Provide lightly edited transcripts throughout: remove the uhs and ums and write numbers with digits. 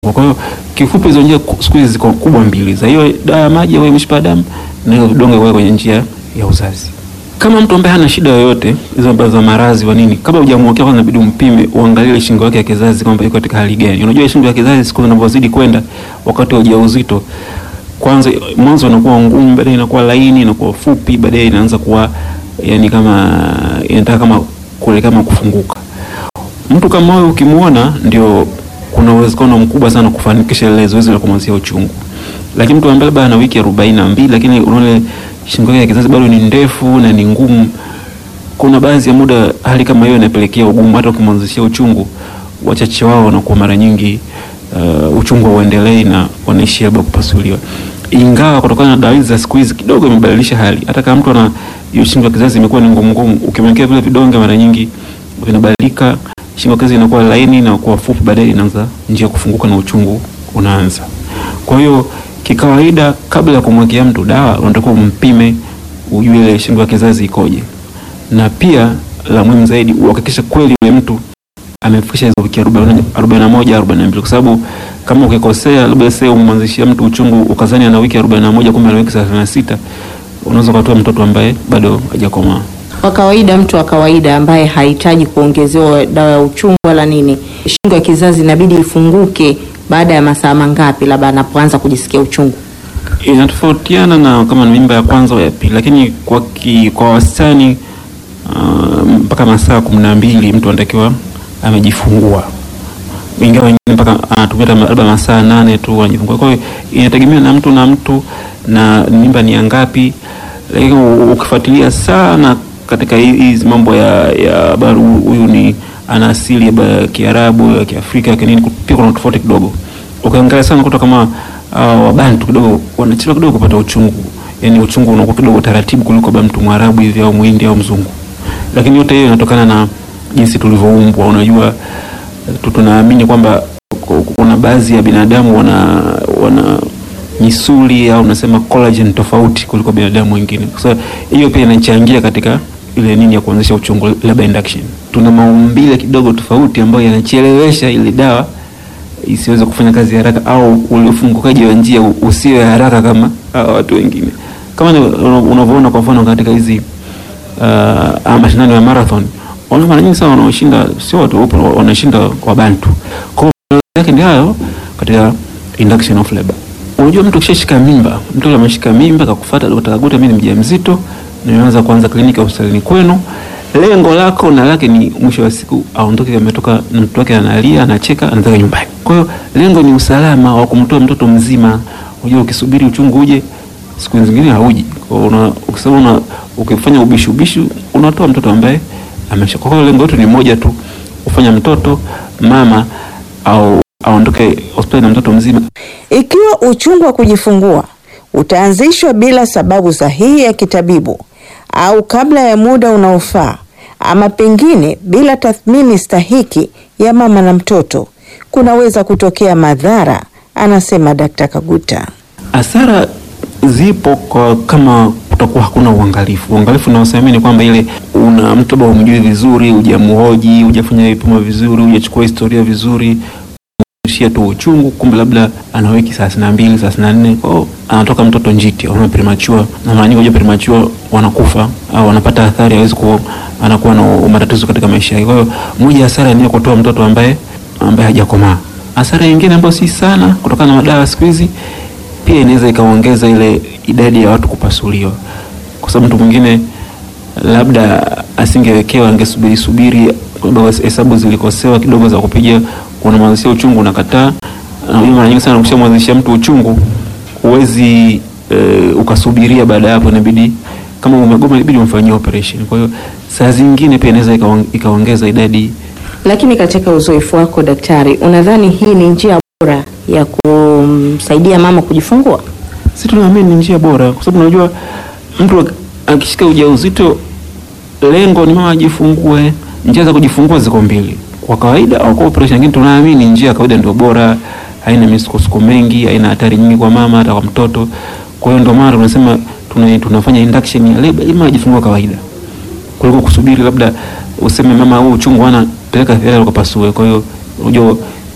Kwa hiyo kifupi hizo njia siku hizi ziko kubwa mbili, za hiyo dawa ya maji au mishipa damu na hiyo vidonge kwa kwenye njia ya uzazi. Kama mtu ambaye hana shida yoyote hizo ambazo za maradhi wa nini, kabla hujamwekea kwanza inabidi umpime, uangalie shingo yake ya kizazi kwamba iko katika hali gani. Unajua shingo ya kizazi siku zinavyozidi kwenda wakati wa ujauzito, kwanza mwanzo inakuwa ngumu, baadaye inakuwa laini, inakuwa fupi, baadaye inaanza kuwa yani kama inataka kama kule kama kufunguka. Mtu kama huyo ukimuona, ndio kuna uwezekano mkubwa sana kufanikisha ile zoezi la kumwanzia uchungu. Lakini mtu ambaye labda ana wiki 42 lakini unaona shingo yake ya kizazi bado ni ndefu na ni ngumu, kuna baadhi ya muda hali kama hiyo inapelekea ugumu hata kumwanzishia uchungu. Wachache wao wanakuwa mara nyingi uchungu uendelee na wanaishia labda kupasuliwa. Ingawa kutokana na dawa za siku hizi kidogo imebadilisha hali, hata kama mtu ana hiyo shingo ya kizazi imekuwa ni ngumu, ukimwekea vile vidonge mara nyingi vinabadilika, shingo ya kizazi inakuwa laini na kuwa fupi, baadaye inaanza njia kufunguka na uchungu unaanza. Kwa hiyo kikawaida kabla ya kumwekea mtu dawa unatakiwa umpime, ujue ile shingo ya kizazi ikoje. Na pia la muhimu zaidi uhakikishe kweli yule mtu amefikisha hizo wiki 41 42, kwa sababu kama ukikosea labda sasa umwanzishia mtu uchungu ukazani ana wiki 41 kumbe ana wiki 36, unaweza kutoa mtoto ambaye bado hajakomaa. Kwa kawaida mtu wa kawaida ambaye hahitaji kuongezewa dawa ya uchungu wala nini, shingo ya kizazi inabidi ifunguke baada ya masaa mangapi labda anapoanza kujisikia uchungu? Inatofautiana na kama ni mimba ya kwanza au ya pili, lakini kwa wastani mpaka masaa 12 mtu anatakiwa amejifungua. Ingawa wengine mpaka anatumia labda masaa 8 tu anajifungua. Kwa hiyo inategemea na mtu na mimba ni ngapi. Lakini ukifuatilia sana katika hizi mambo ya baru, huyu ni ana asili ya Kiarabu, ya Kiafrika, kinini, pia kuna tofauti kidogo. Ukiangalia sana kutoka kama Wabantu kidogo wanachelewa kidogo kupata uchungu. Yaani uchungu unakuwa kidogo taratibu kuliko mtu Mwarabu hivi au Muhindi au Mzungu. Lakini yote hiyo inatokana na jinsi tulivyoumbwa. Unajua tunaamini kwamba kuna baadhi ya binadamu wana misuli au unasema collagen tofauti kuliko binadamu wengine. Sasa hiyo pia inachangia katika ile nini ya kuanzisha uchungu, labda induction. Tuna maumbile kidogo tofauti ambayo yanachelewesha ile dawa isiweze kufanya kazi haraka au ulifungukaji wa njia usiwe haraka kama watu wengine. Kama unavyoona kwa mfano katika hizi mashindano ya marathon, wana mara nyingi sana wanaoshinda sio watu weupe, wanashinda kwa Bantu. Kwa hiyo yake ndio hayo katika induction of labor. Unajua mtu kishashika mimba, mtu ameshika mimba akakufuata utakaguta mimi ni mjamzito na nianza kuanza kliniki hospitalini kwenu. Lengo lako na lake ni mwisho wa siku aondoke ametoka na mtoto wake analia, anacheka, anataka nyumbani. Kwa hiyo lengo ni usalama wa kumtoa mtoto mzima. Unajua ukisubiri uchungu uje siku zingine hauji. Kwa hiyo ukifanya ubishu unatoa mtoto ambaye amesha. Kwa hiyo lengo letu ni moja tu, kufanya mtoto mama au aondoke hospitali na mtoto mzima. Ikiwa uchungu wa kujifungua utaanzishwa bila sababu sahihi ya kitabibu au kabla ya muda unaofaa ama pengine bila tathmini stahiki ya mama na mtoto, kunaweza kutokea madhara, anasema Dr. Kaguta. Hasara zipo kama kutakuwa hakuna uangalifu. Uangalifu na usamini kwamba ile una mtu bado umjui vizuri, hujamhoji, hujafanya vipimo vizuri, hujachukua historia vizuri, shia tu uchungu, kumbe labda ana wiki 32, 34, kwa anatoka mtoto njiti au premature. Na mara nyingi premature wanakufa au wanapata athari, hawezi anakuwa na matatizo katika maisha yake. Kwa hiyo moja hasara ni kutoa mtoto ambaye hajakomaa. Hasara nyingine ambayo si sana kutokana na madawa siku hizi, pia inaweza ikaongeza ile idadi ya watu kupasuliwa. Kwa sababu mtu mwingine labda asingewekewa, angesubiri kwa hesabu zilikosewa kidogo za kupiga unamwanzishia uchungu unakataa. Na mara nyingi sana ukishamwanzishia mtu uchungu huwezi ukasubiria, baada hapo inabidi kama umegoma inabidi umfanyie operation. Kwa hiyo saa zingine pia inaweza ikaongeza idadi. Lakini katika uzoefu wako daktari, unadhani hii ni njia bora ya kumsaidia mama kujifungua? Sisi tunaamini ni njia bora, kwa sababu unajua mtu akishika ujauzito lengo ni mama ajifungue. Njia za kujifungua ziko mbili, kwa kawaida au kwa operation. Lakini tunaamini njia ya kawaida ndio bora, haina misukosuko mengi, haina hatari nyingi kwa mama hata kwa mtoto. Kwa hiyo ndio maana tunasema tunafanya induction ya labor ili mama ajifungue kawaida, kuliko kusubiri labda useme mama huu uchungu ana peleka hospitali ukapasue. Kwa hiyo unajua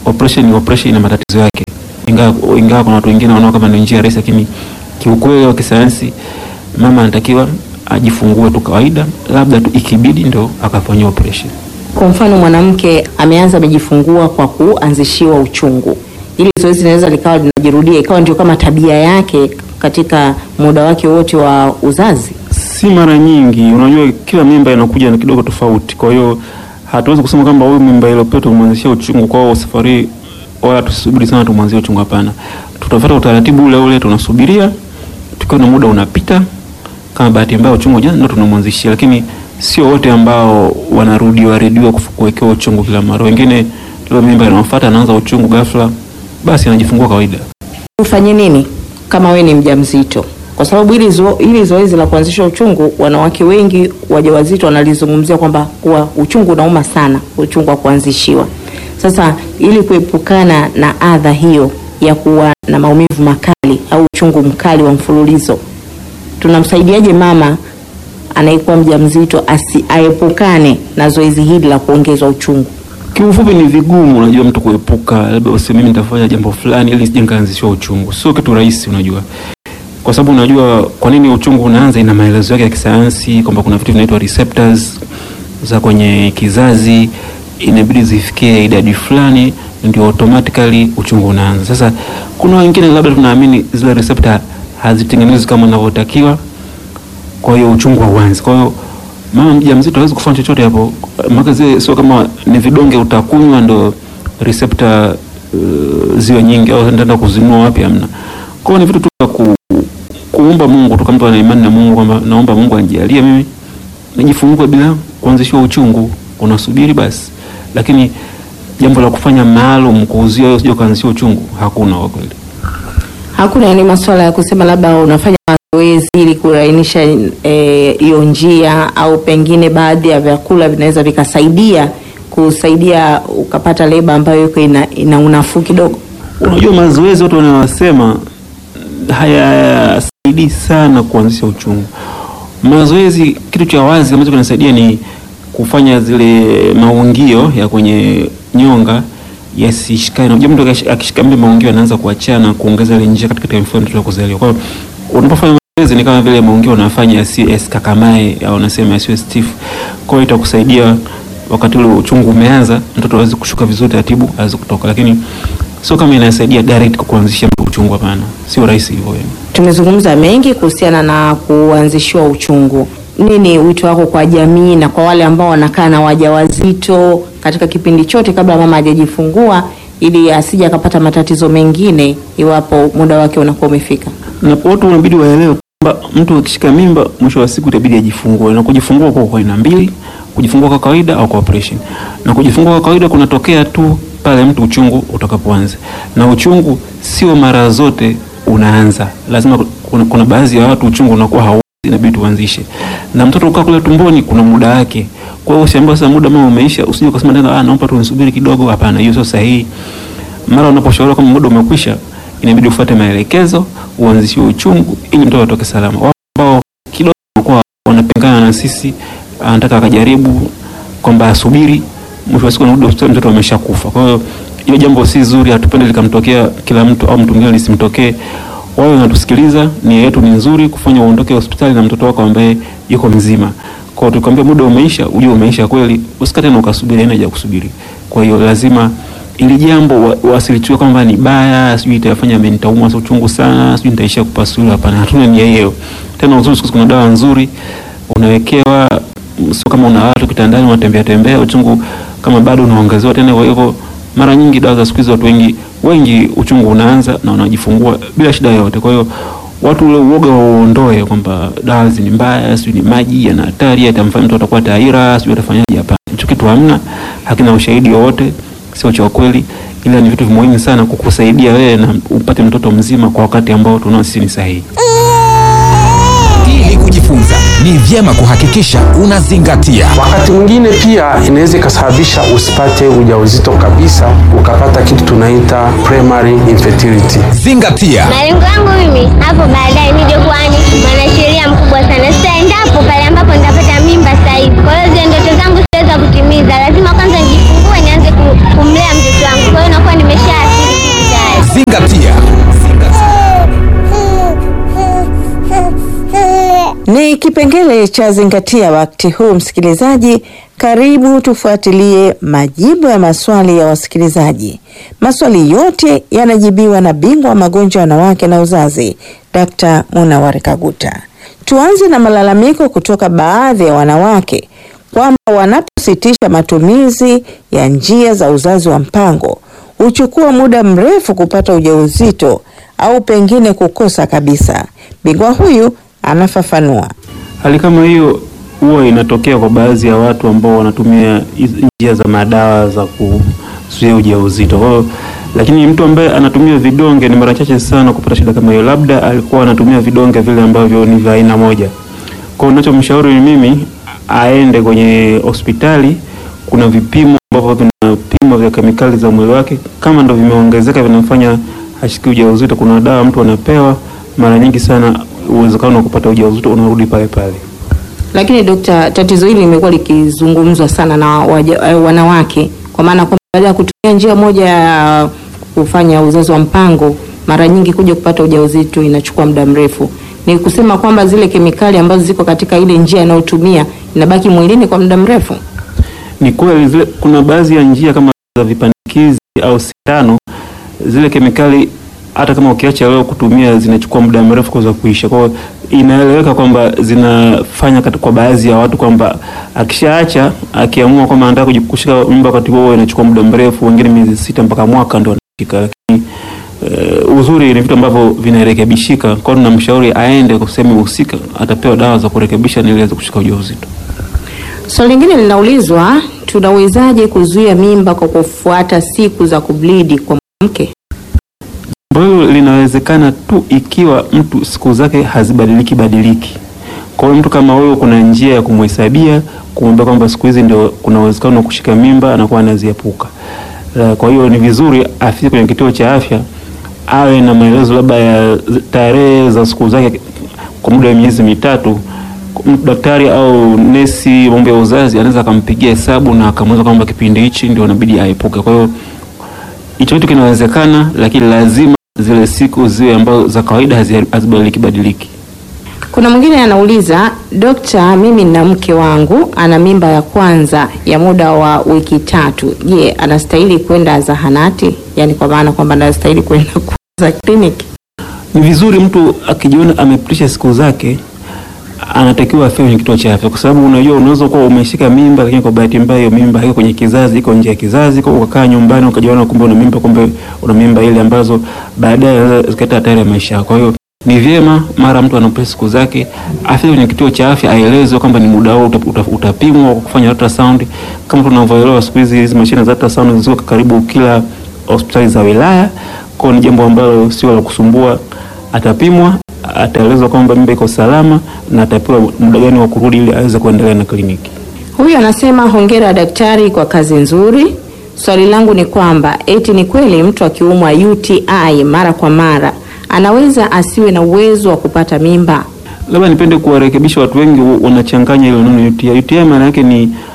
operation ina matatizo yake, ingawa kuna watu wengine wanaona kama ni njia rahisi, lakini kiukweli wa kisayansi mama anatakiwa ajifungue tu kawaida, labda tu ikibidi ndio akafanyia operation. Kwa mfano mwanamke amejifungua kwa kuanzishiwa uchungu, ili zoezi linaweza likawa linajirudia, ikawa ndio kama tabia yake katika muda wake wote wa uzazi. Si mara nyingi, unajua kila mimba inakuja na kidogo tofauti. Kwa hiyo hatuwezi kusema kwamba huyu mimba iliyopita tumwanzishia uchungu kwa safari, wala tusubiri sana tumwanzishie uchungu. Hapana, tutafuata utaratibu ule ule, tunasubiria tukiwa na muda unapita, kama bahati mbaya uchungu jana ndio tunamwanzishia. Lakini sio wote ambao wanarudiwa kuwekewa uchungu kila mara. Wengine ile mimba inafuata anaanza uchungu ghafla, basi anajifungua kawaida. Ufanye nini kama we ni mjamzito? Kwa sababu hili zoezi la kuanzisha uchungu, wanawake wengi wajawazito wanalizungumzia kwamba kuwa uchungu unauma sana, uchungu wa kuanzishiwa. Sasa ili kuepukana na adha hiyo ya kuwa na maumivu makali au uchungu mkali wa mfululizo, tunamsaidiaje mama anayekuwa mjamzito aepukane na zoezi hili la kuongezwa uchungu? Kiufupi ni vigumu, unajua, mtu kuepuka labda useme mimi nitafanya jambo fulani ili nisije nikaanzishwa uchungu. Sio kitu rahisi, unajua. Kwa sababu unajua kwa nini uchungu unaanza, ina maelezo yake ya kisayansi kwamba kuna vitu vinaitwa receptors za kwenye kizazi, inabidi zifikie idadi fulani ndio automatically uchungu unaanza. Sasa kuna wengine labda tunaamini zile receptor hazitengenezwi kama inavyotakiwa, kwa hiyo uchungu hauanzi. Kwa hiyo mama mjamzito hawezi kufanya chochote hapo. Makazi sio kama ni vidonge utakunywa ndo receptor ziwe nyingi, au ndio kuzinua wapi, amna. Kwa hiyo ni vitu tu kuomba Mungu, tu kama mtu ana imani na Mungu, kwamba naomba Mungu anijalie mimi nijifungue bila kuanzishwa uchungu, unasubiri basi. Lakini jambo la kufanya maalum kuuzia usije kuanzishwa uchungu hakuna kwa kweli. Hakuna ni masuala ya kusema labda unafanya mazoezi ili kulainisha hiyo njia, au pengine baadhi ya vyakula vinaweza vikasaidia kusaidia ukapata leba ambayo yuko ina unafuu kidogo. Unajua mazoezi watu wanasema hayasaidii sana kuanzisha uchungu. Mazoezi kitu cha wazi ambacho kinasaidia ni kufanya zile maungio ya kwenye nyonga yasishikane. Unajua mtu akishika maungio anaanza kuachana, kuongeza ile njia katika mfumo wa kuzaliwa. Kwa hiyo unapofanya mazoezi ni kama vile maungio unafanya yasikakamae, au unasema yasiwe stiff. Kwa hiyo itakusaidia wakati ule uchungu umeanza, mtoto aweze kushuka vizuri taratibu, aweze kutoka. Lakini sio kama inasaidia direct kuanzisha uchungu, hapana. Sio rahisi hivyo. Tumezungumza mengi kuhusiana na kuanzishiwa uchungu. Nini wito wako kwa jamii na kwa wale ambao wanakaa na wajawazito katika kipindi chote kabla mama hajajifungua, ili asije akapata matatizo mengine iwapo muda wake unakuwa umefika? Na watu wanabidi waelewe kwamba mtu akishika mimba mwisho wa siku itabidi ajifungue. Na kujifungua kwa aina mbili, kujifungua kwa kawaida au kwa operation. Na kujifungua kwa kawaida kunatokea tu pale mtu uchungu utakapoanza. Na uchungu sio mara zote unaanza. Lazima kuna baadhi ya watu uchungu unakuwa hauanzi, inabidi uanzishe. Na mtoto ukaa kule tumboni kuna muda wake. Kwa hiyo usiambiwe sasa muda mama umeisha, usije ukasema tena naomba tu nisubiri kidogo. Hapana, hiyo sio sahihi. Mara unaposhauriwa kama muda umekwisha, inabidi ufuate maelekezo, uanzishiwe uchungu ili mtoto atoke salama. Wao ambao kidogo wanakuwa wanapingana na sisi, anataka akajaribu kwamba asubiri, mwisho wa siku anarudi hospitali mtoto ameshakufa. Kwa hiyo hiyo jambo si zuri, hatupende likamtokea kila mtu au mtu mwingine lisimtokee. Wao wanatusikiliza, nia yetu ni nzuri kufanya uondoke hospitali na mtoto wako ambaye yuko mzima. Kwa hiyo tukwambia muda umeisha, ujue umeisha kweli, usikate na ukasubiri, haina haja kusubiri. Kwa hiyo lazima ili jambo wasilichukue kwamba ni baya, sijui itafanya mimi nitaumwa sana uchungu sana, sijui nitaishia kupasua. Hapana, hatuna nia hiyo. Tena uzuri siku kuna dawa nzuri unawekewa, sio kama una watu kitandani unatembea uchungu kama bado unaongezewa tena. Kwa hivyo mara nyingi dawa za siku hizo watu wengi uchungu unaanza na unajifungua bila shida yoyote. Kwa hiyo watu ule uoga waondoe kwamba dawa hizi ni mbaya, sio ni maji yana hatari, atamfanya mtu atakuwa taira, sio atafanyaje. Hapana, hicho kitu hamna, hakina ushahidi wowote, sio cha kweli. Ila ni vitu muhimu sana kukusaidia wewe na upate mtoto mzima kwa wakati ambao tunao sisi ni sahihi. Ili kujifunza ni vyema kuhakikisha unazingatia. Wakati mwingine pia inaweza kusababisha usipate ujauzito kabisa, ukapata kitu tunaita primary infertility. Zingatia. Malengo yangu mimi hapo baadaye nije kuwa mwanasheria mkubwa sana. Sasa endapo pale ambapo nitapata mimba sahihi. Kwa hiyo ndoto zangu siweza kutimiza. Lazima kwanza nijifungue nianze kumlea mtoto wangu. Kwa hiyo nakuwa Zingatia. Ni kipengele cha zingatia wakati huu, msikilizaji. Karibu tufuatilie majibu ya maswali ya wasikilizaji. Maswali yote yanajibiwa na bingwa wa magonjwa ya wanawake na uzazi, Dr. Munawar Kaguta. Tuanze na malalamiko kutoka baadhi ya wanawake kwamba wanapositisha matumizi ya njia za uzazi wa mpango huchukua muda mrefu kupata ujauzito au pengine kukosa kabisa. Bingwa huyu anafafanua. Hali kama hiyo huwa inatokea kwa baadhi ya watu ambao wanatumia njia za madawa za kuzuia ujauzito. Kwa hiyo, lakini mtu ambaye anatumia vidonge ni mara chache sana kupata shida kama hiyo. Labda alikuwa anatumia vidonge vile ambavyo ni vya aina moja. Kwa hiyo ninachomshauri ni mimi aende kwenye hospitali, kuna vipimo ambavyo vinapima vya kemikali za mwili wake, kama ndio vimeongezeka vinamfanya ashike ujauzito, kuna dawa mtu anapewa, mara nyingi sana uwezekano wa kupata ujauzito unarudi pale pale. Lakini Dokta, tatizo hili limekuwa likizungumzwa sana na wanawake, kwa maana kwamba baada ya kutumia njia moja ya kufanya uzazi wa mpango, mara nyingi kuja kupata ujauzito inachukua muda mrefu. Ni kusema kwamba zile kemikali ambazo ziko katika ile njia inayotumia inabaki mwilini kwa muda mrefu? Ni kweli zile, kuna baadhi ya njia kama za vipandikizi au sindano, zile kemikali hata kama ukiacha leo kutumia zinachukua muda mrefu kuweza kuisha. Kwa hiyo inaeleweka kwamba zinafanya kwa baadhi ya watu kwamba akishaacha, akiamua kwamba anataka kushika mimba wakati huo inachukua muda mrefu, wengine miezi 6 mpaka mwaka ndio anashika. Lakini uzuri ni vitu ambavyo vinarekebishika. Kwa hiyo tunamshauri aende kwa sehemu husika, atapewa dawa za kurekebisha ili aweze kushika ujauzito. Swali lingine linaulizwa, tunawezaje kuzuia mimba kwa kufuata siku za kubleed kwa mwanamke? Hilo linawezekana tu ikiwa mtu siku zake hazibadiliki. Kwa hiyo mtu kama huyo, kuna njia ya kumhesabia, kumwambia kwamba siku hizi ndio kuna uwezekano wa kushika mimba, anakuwa anaziepuka. Kwa hiyo ni vizuri afike kwenye kituo cha afya, awe na maelezo labda ya tarehe za siku zake kwa muda wa miezi 3. Daktari au nesi mambo ya uzazi anaweza akampigia hesabu na akamweza kwamba kipindi hichi ndio inabidi aepuke. Kwa hiyo hicho kitu kinawezekana, lakini lazima zile siku ziwe ambazo za kawaida hazibadiliki. Kuna mwingine anauliza, Dokta, mimi na mke wangu ana mimba ya kwanza ya muda wa wiki 3. Je, anastahili kwenda zahanati? Yaani kwa maana kwamba anastahili kwenda kwa kliniki? Ni vizuri mtu akijiona amepitisha siku zake anatakiwa afike kwenye kituo cha afya, kwa sababu unajua unaweza kuwa umeshika mimba lakini kwa bahati mbaya hiyo mimba haiko kwenye kizazi, iko nje ya kizazi, kwa ukakaa nyumbani ukajiona kumbe una mimba, kumbe una mimba ile ambazo baadaye zikaleta hatari ya maisha. Kwa hiyo ni vyema mara mtu anapopitisha siku zake afike kwenye kituo cha afya, aelezwe kwamba ni muda wao utapimwa kwa kufanya ultrasound. Kama tunavyoelewa siku hizi mashine za ultrasound ziko karibu kila hospitali za wilaya, kwa ni jambo ambalo sio la kusumbua. Atapimwa, ataelezwa kwamba mimba iko salama na atapewa muda gani wa kurudi ili aweze kuendelea na kliniki. Huyu anasema, hongera daktari kwa kazi nzuri. Swali langu ni kwamba eti ni kweli mtu akiumwa UTI mara kwa mara anaweza asiwe na uwezo wa kupata mimba? Labda nipende kuwarekebisha watu wengi wanachanganya ile neno UTI. UTI maana yake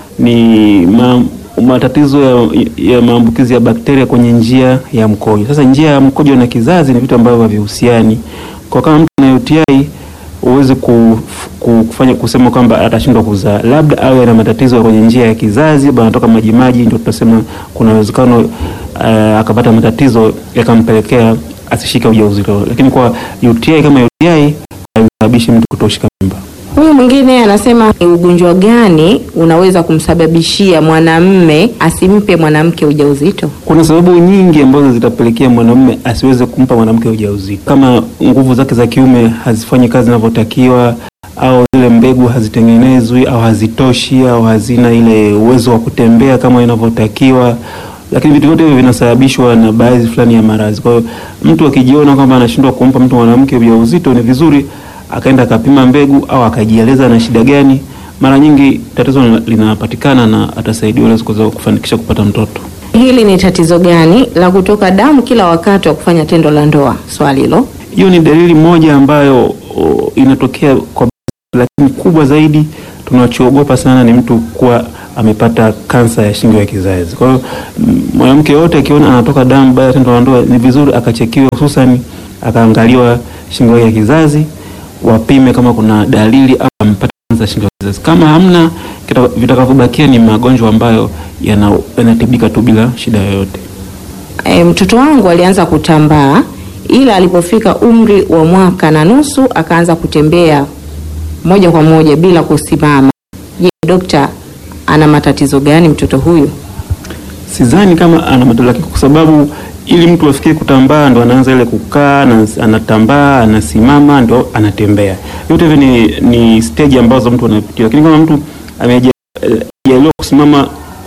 ni matatizo ya maambukizi ya bakteria kwenye njia ya mkojo. Sasa njia ya mkojo na kizazi ni vitu ambavyo havihusiani. Kwa kama mtu na UTI uweze kufanya kusema kwamba atashindwa kuzaa, labda awe na matatizo kwenye njia ya kizazi, anatoka maji ndio tutasema kuna uwezekano akapata matatizo yakampelekea asishike ujauzito. Lakini kwa UTI kama UTI haisababishi mtu kutoshika mimba. Huyu mwingine anasema, ni ugonjwa gani unaweza kumsababishia mwanamume asimpe mwanamke ujauzito? Kuna sababu nyingi ambazo zitapelekea mwanamume asiweze kumpa mwanamke ujauzito. Kama nguvu zake za kiume hazifanyi kazi zinavyotakiwa, au zile mbegu hazitengenezwi au hazitoshi, au hazina ile uwezo wa kutembea kama inavyotakiwa. Lakini vitu vyote hivyo vinasababishwa na baadhi fulani ya maradhi. Kwa hiyo mtu akijiona kwamba anashindwa kumpa mtu mwanamke ujauzito, ni vizuri akaenda akapima mbegu au akajieleza na shida gani. Mara nyingi tatizo linapatikana na atasaidiwa ili kuweza kufanikisha kupata mtoto. Hili ni tatizo gani la kutoka damu kila wakati wa kufanya tendo la ndoa? Swali hilo. Hiyo ni dalili moja ambayo inatokea kwa, lakini kubwa zaidi tunachoogopa sana ni mtu kuwa amepata kansa ya shingo ya kizazi. Kwa hiyo mwanamke yote akiona anatoka damu baada ya tendo la ndoa, ni vizuri akachekiwa, hususan akaangaliwa shingo ya kizazi, wapime kama kuna dalili au amepata kansa ya shingo ya kizazi. Kama hamna, vitakavyobakia ni magonjwa ambayo yanatibika tu bila shida yoyote. Mtoto wangu alianza kutambaa, ila alipofika umri wa 1.5 akaanza kutembea moja kwa moja bila kusimama. Je, dokta, ana matatizo gani mtoto huyu? Sidhani kama ana matatizo, kwa sababu ili mtu afikie kutambaa ndo anaanza ile kukaa na anatambaa, anasimama, ndo anatembea. Yote hivi ni stage ambazo mtu anapitia. Lakini kama mtu amejaliwa kusimama,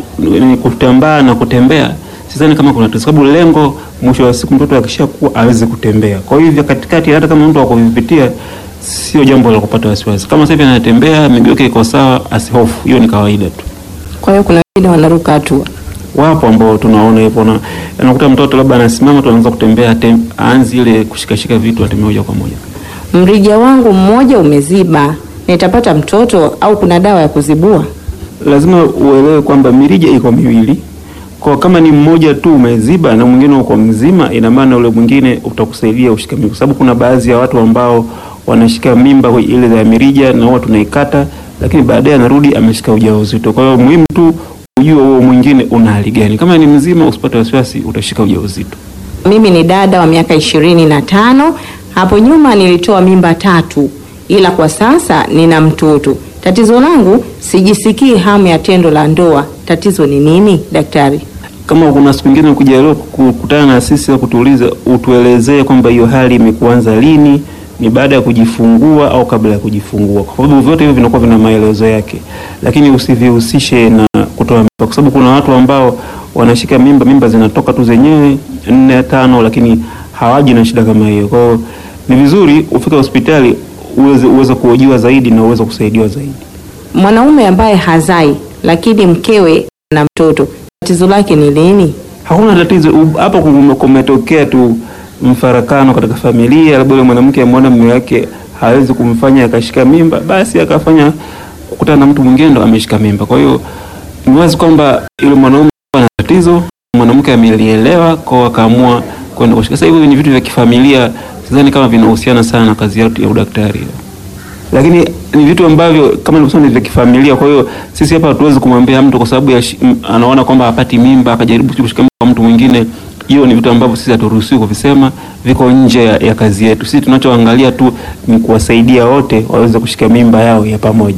ni kutambaa na kutembea, sidhani kama kuna tatizo, sababu lengo mwisho wa siku mtoto akishakuwa aweze kutembea. Kwa hivyo katikati, hata kama mtu akovipitia, sio jambo la kupata wasiwasi. Kama sasa hivi anatembea, miguu yake iko sawa, asihofu, hiyo ni kawaida tu. Kwa hiyo kuna wengine wanaruka hatua. Wapo ambao tunaona hivyo, na anakuta mtoto labda anasimama tu anaanza kutembea, aanze ile kushikashika vitu, atembea moja kwa moja. Mrija wangu mmoja umeziba, nitapata mtoto au kuna dawa ya kuzibua? Lazima uelewe kwamba mirija iko miwili. Kwa kama ni mmoja tu umeziba na mwingine uko mzima, ina maana ule mwingine utakusaidia ushike mimba, sababu kuna baadhi ya watu ambao wanashika mimba kwa ile ya mirija na huwa tunaikata, lakini baadaye anarudi ameshika ujauzito. Kwa hiyo muhimu tu ujue huo mwingine una hali gani. Kama ni mzima, usipate wasiwasi, utashika ujauzito. Mimi ni dada wa miaka 25. Hapo nyuma nilitoa mimba 3, ila kwa sasa nina mtoto. Tatizo langu, sijisikii hamu ya tendo la ndoa. Tatizo ni nini, daktari? Kama kuna siku nyingine ukijaribu kukutana na sisi au kutuuliza, utuelezee kwamba hiyo hali imekuanza lini, ni baada ya kujifungua au kabla ya kujifungua, kwa sababu vyote hivyo vinakuwa vina maelezo yake. Lakini usivihusishe na kutoa mimba, kwa sababu kuna watu ambao wanashika mimba zinatoka tu zenyewe 4 5, lakini hawaji na shida kama hiyo. Kwa hiyo ni vizuri ufike hospitali uweze kuhojiwa zaidi na uweze kusaidiwa zaidi. Mwanaume ambaye hazai lakini mkewe na mtoto, tatizo lake ni nini? Hakuna tatizo hapo, kumetokea tu mfarakano katika familia, labda yule mwanamke ameona mume wake hawezi kumfanya akashika mimba, basi akafanya kukutana na mtu mwingine ndo ameshika mimba. Kwa hiyo ni wazi kwamba yule mwanaume ana tatizo, mwanamke amelielewa kwa akaamua kwenda kushika. Sasa hivi ni vitu vya kifamilia, sidhani kama vinahusiana sana na kazi yetu ya udaktari. Lakini ni vitu ambavyo kama nilivyosema ni vya kifamilia. Kwa hiyo sisi hapa hatuwezi kumwambia mtu kwa sababu anaona kwamba hapati mimba akajaribu kushika mimba kwa mtu mwingine. Hiyo ni vitu ambavyo sisi haturuhusiwi kuvisema, viko nje ya kazi yetu. Sisi tunachoangalia tu ni kuwasaidia wote waweze kushika mimba yao ya pamoja.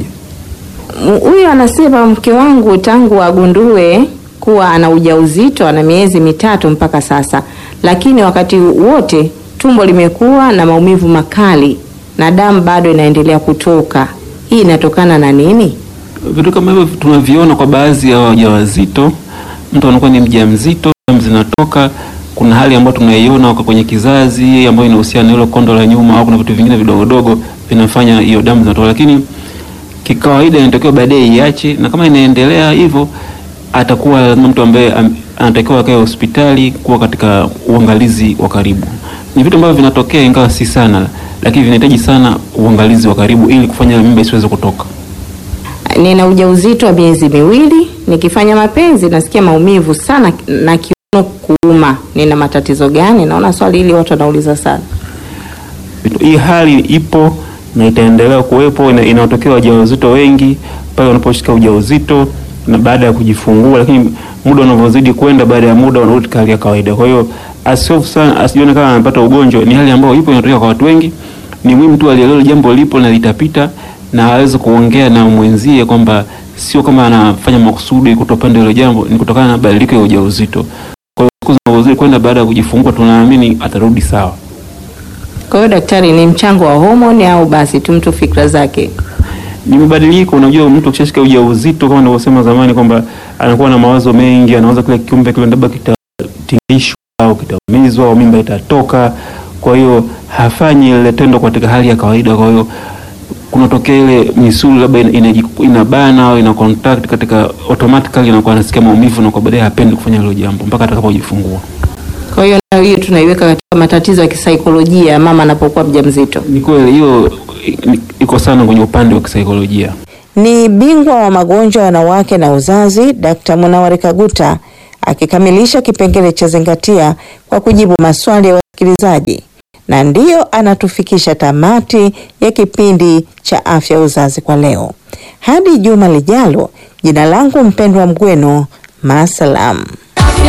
Huyu anasema mke wangu tangu agundue kuwa ana ujauzito ana miezi 3 mpaka sasa, lakini wakati wote tumbo limekuwa na maumivu makali na damu bado inaendelea kutoka. Hii inatokana na nini? Vitu kama hivyo tunaviona kwa baadhi ya wajawazito. Mtu anakuwa ni mjamzito, damu zinatoka, kuna hali ambayo tunaiona kwenye kizazi ambayo inahusiana na ile kondo la nyuma, au kuna vitu vingine vidogo vinafanya hiyo damu zinatoka, lakini kikawaida inatakiwa baadaye iache, na kama inaendelea hivyo atakuwa mtu ambaye anatakiwa akae hospitali kuwa katika uangalizi wa karibu. Ni vitu ambavyo vinatokea ingawa si sana, lakini vinahitaji sana uangalizi wa karibu ili kufanya mimba isiweze kutoka. Nina ujauzito wa miezi 2, nikifanya mapenzi nasikia maumivu sana na kiuno kuuma. Nina matatizo gani? Naona swali hili watu wanauliza sana. Hii hali ipo na itaendelea kuwepo, inatokea wajawazito wengi pale wanaposhika ujauzito na baada ya kujifungua, lakini muda unavyozidi kwenda, baada ya muda wanarudi hali ya kawaida. Kwa hiyo asihofu sana, asijione kama anapata ugonjwa. Ni hali ambayo ipo, inatokea kwa watu wengi. Ni muhimu tu alielewe jambo lipo na litapita, na aweze kuongea na mwenzie kwamba sio kama anafanya makusudi kutopanda hilo jambo, ni kutokana na badiliko ya ujauzito. Kwa hiyo siku zinazozidi kwenda baada ya kujifungua, tunaamini atarudi sawa. Kwa hiyo daktari, ni mchango wa homoni au basi tu mtu fikra zake? Ni mabadiliko. Unajua mtu akishashika ujauzito, kama nilivyosema zamani kwamba anakuwa na mawazo mengi, anaanza kile kiumbe kile labda kitatingishwa au kitaumizwa au mimba itatoka. Kwa hiyo hafanyi ile tendo katika hali ya kawaida. Kwa hiyo kunatokea ile misuli labda inabana au ina contact katika automatically, inakuwa anasikia maumivu na kwa baadaye hapendi kufanya hilo jambo mpaka atakapojifungua. Kwa hiyo na hiyo tunaiweka katika matatizo ya kisaikolojia mama anapokuwa mjamzito. Ni kweli hiyo iko sana kwenye upande wa kisaikolojia. Ni bingwa wa magonjwa ya wanawake na uzazi Dr. Munawari Kaguta akikamilisha kipengele cha zingatia kwa kujibu maswali ya wasikilizaji, na ndiyo anatufikisha tamati ya kipindi cha afya uzazi kwa leo. Hadi juma lijalo, jina langu mpendwa Mgweno, maasalam.